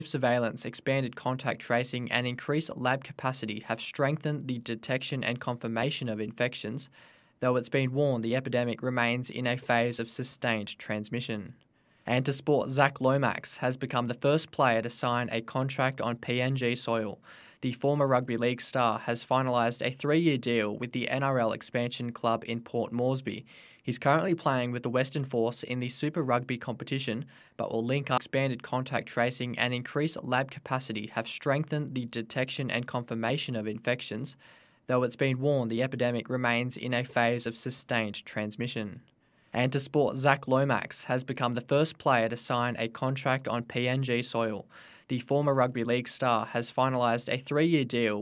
Surveillance, expanded contact tracing, and increased lab capacity have strengthened the detection and confirmation of infections, though it's been warned the epidemic remains in a phase of sustained transmission. And to sport, Zach Lomax has become the first player to sign a contract on PNG soil. The former rugby league star has finalised a 3-year deal with the NRL expansion club in Port Moresby. He's currently playing with the Western Force in the Super Rugby competition, but will link up. Expanded contact tracing and increased lab capacity have strengthened the detection and confirmation of infections, though it's been warned the epidemic remains in a phase of sustained transmission. And to sport, Zach Lomax has become the first player to sign a contract on PNG soil. The former rugby league star has finalised a 3-year deal